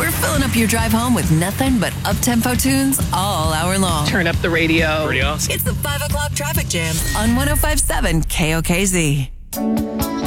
We're filling up your drive home with nothing but up-tempo tunes all hour long. Turn up the radio. It's the 5 o'clock traffic jam on 105.7 KOKZ.